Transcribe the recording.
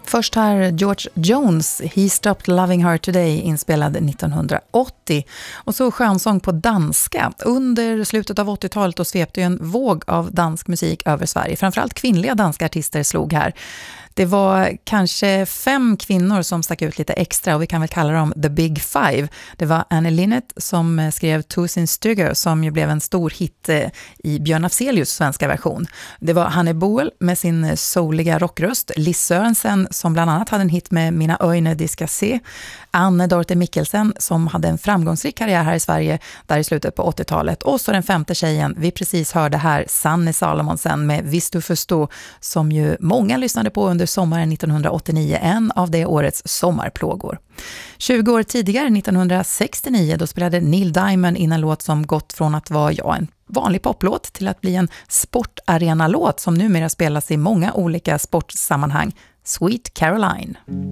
Först här George Jones, He Stopped Loving Her Today, inspelad 1980. Och så skönsång på danska. Under slutet av 80-talet då svepte ju en våg av dansk musik över Sverige. Framförallt kvinnliga danska artister slog här. Det var kanske 5 kvinnor som stack ut lite extra och vi kan väl kalla dem The Big Five. Det var Anne Linnet som skrev Tusen Stygger som ju blev en stor hit i Björn Afzelius svenska version. Det var Hanne Boel med sin souliga rockröst, Liz Sørensen som bland annat hade en hit med Mina öjne de ska se, Anne Dorte Mikkelsen som hade en framgångsrik karriär här i Sverige där i slutet på 80-talet och så den 5:e tjejen vi precis hörde här, Sanne Salomonsen med Visst du förstå som ju många lyssnade på under sommaren 1989, en av det årets sommarplågor. 20 år tidigare, 1969, då spelade Neil Diamond in en låt som gått från att vara en vanlig poplåt till att bli en sportarena-låt som numera spelas i många olika sportsammanhang, Sweet Caroline.